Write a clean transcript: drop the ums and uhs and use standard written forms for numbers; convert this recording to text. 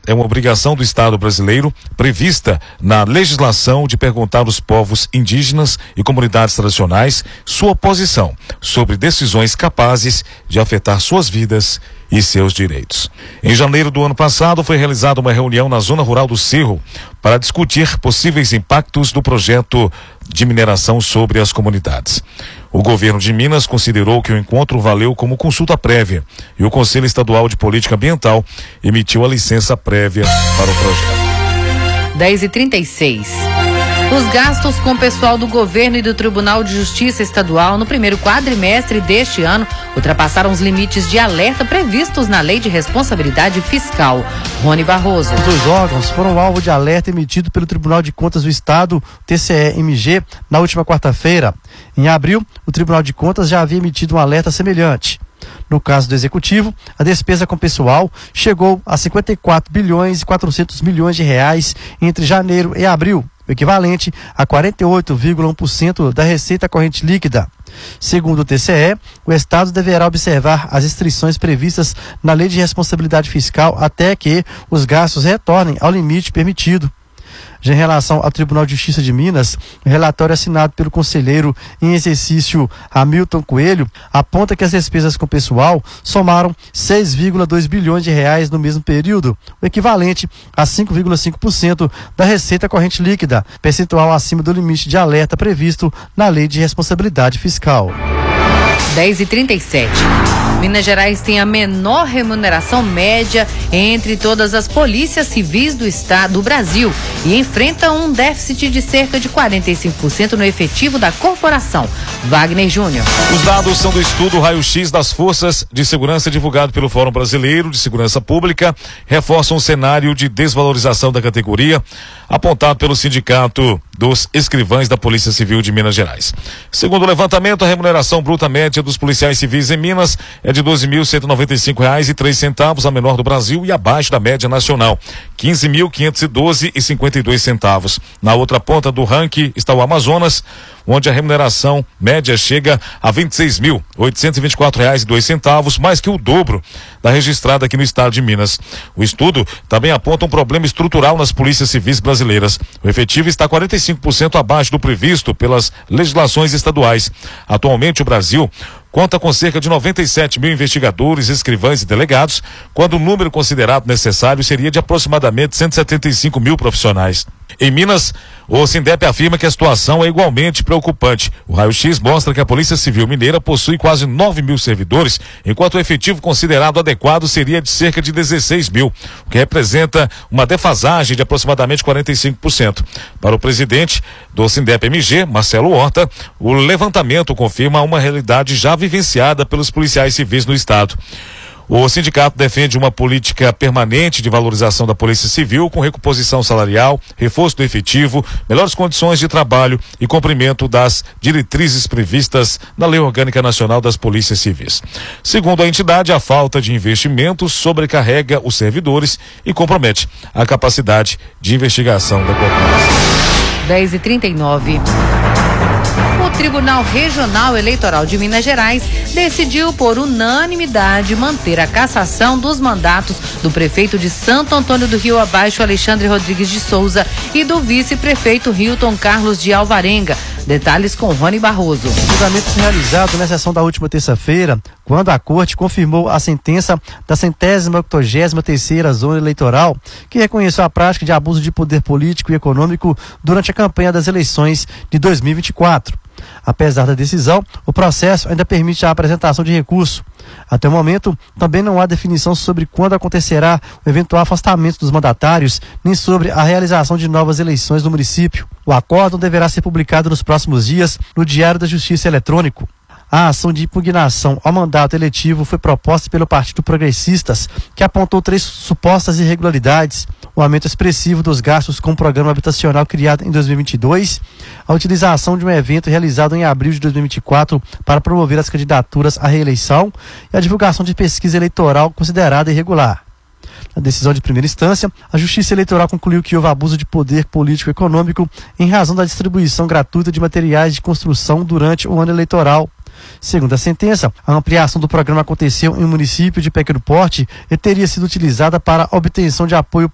é uma obrigação do Estado brasileiro prevista na legislação de perguntar aos povos indígenas e comunidades tradicionais sua posição sobre decisões capazes de afetar suas vidas e seus direitos. Em janeiro do ano passado foi realizada uma reunião na zona rural do Cerro para discutir possíveis impactos do projeto de mineração sobre as comunidades. O governo de Minas considerou que o encontro valeu como consulta prévia e o Conselho Estadual de Política Ambiental emitiu a licença prévia para o projeto. 10h36. Os gastos com o pessoal do governo e do Tribunal de Justiça Estadual no primeiro quadrimestre deste ano ultrapassaram os limites de alerta previstos na Lei de Responsabilidade Fiscal. Rony Barroso. Os dois órgãos foram alvo de alerta emitido pelo Tribunal de Contas do Estado, TCE-MG, na última quarta-feira. Em abril, o Tribunal de Contas já havia emitido um alerta semelhante. No caso do Executivo, a despesa com pessoal chegou a 54 bilhões e 400 milhões de reais entre janeiro e abril, o equivalente a 48,1% da receita corrente líquida. Segundo o TCE, o Estado deverá observar as restrições previstas na Lei de Responsabilidade Fiscal até que os gastos retornem ao limite permitido. Já em relação ao Tribunal de Justiça de Minas, o relatório assinado pelo conselheiro em exercício Hamilton Coelho aponta que as despesas com pessoal somaram 6,2 bilhões de reais no mesmo período, o equivalente a 5,5% da receita corrente líquida, percentual acima do limite de alerta previsto na Lei de Responsabilidade Fiscal. 10h37. Minas Gerais tem a menor remuneração média entre todas as polícias civis do estado do Brasil e enfrenta um déficit de cerca de 45% no efetivo da corporação. Wagner Júnior. Os dados são do estudo Raio-X das Forças de Segurança divulgado pelo Fórum Brasileiro de Segurança Pública, reforçam o cenário de desvalorização da categoria apontado pelo Sindicato dos Escrivães da Polícia Civil de Minas Gerais. Segundo o levantamento, a remuneração bruta média dos policiais civis em Minas é de R$ 12.195,03, a menor do Brasil e abaixo da média nacional, R$ 15.512,52. Na outra ponta do ranking está o Amazonas, onde a remuneração média chega a R$ 26.824,02, mais que o dobro da registrada aqui no estado de Minas. O estudo também aponta um problema estrutural nas polícias civis brasileiras. O efetivo está 45% abaixo do previsto pelas legislações estaduais. Atualmente, o Brasil conta com cerca de 97 mil investigadores, escrivães e delegados, quando o número considerado necessário seria de aproximadamente 175 mil profissionais. Em Minas, o Sindep afirma que a situação é igualmente preocupante. O Raio-X mostra que a Polícia Civil Mineira possui quase 9 mil servidores, enquanto o efetivo considerado adequado seria de cerca de 16 mil, o que representa uma defasagem de aproximadamente 45%. Para o presidente do Sindep-MG, Marcelo Horta, o levantamento confirma uma realidade já vivenciada pelos policiais civis no estado. O sindicato defende uma política permanente de valorização da Polícia Civil com recomposição salarial, reforço do efetivo, melhores condições de trabalho e cumprimento das diretrizes previstas na Lei Orgânica Nacional das Polícias Civis. Segundo a entidade, a falta de investimento sobrecarrega os servidores e compromete a capacidade de investigação da corporação. 10h39. O Tribunal Regional Eleitoral de Minas Gerais decidiu por unanimidade manter a cassação dos mandatos do prefeito de Santo Antônio do Rio Abaixo, Alexandre Rodrigues de Souza, e do vice-prefeito Hilton Carlos de Alvarenga. Detalhes com Rony Barroso. O julgamento foi realizado na sessão da última terça-feira, quando a Corte confirmou a sentença da 183ª Zona Eleitoral, que reconheceu a prática de abuso de poder político e econômico durante a campanha das eleições de 2024. Apesar da decisão, o processo ainda permite a apresentação de recurso. Até o momento, também não há definição sobre quando acontecerá o eventual afastamento dos mandatários, nem sobre a realização de novas eleições no município. O acórdão deverá ser publicado nos próximos dias no Diário da Justiça Eletrônico. A ação de impugnação ao mandato eletivo foi proposta pelo Partido Progressistas, que apontou 3 supostas irregularidades: o aumento expressivo dos gastos com o programa habitacional criado em 2022, a utilização de um evento realizado em abril de 2024 para promover as candidaturas à reeleição e a divulgação de pesquisa eleitoral considerada irregular. Na decisão de primeira instância, a Justiça Eleitoral concluiu que houve abuso de poder político e econômico em razão da distribuição gratuita de materiais de construção durante o ano eleitoral. Segundo a sentença, a ampliação do programa aconteceu em um município de pequeno porte e teria sido utilizada para a obtenção de apoio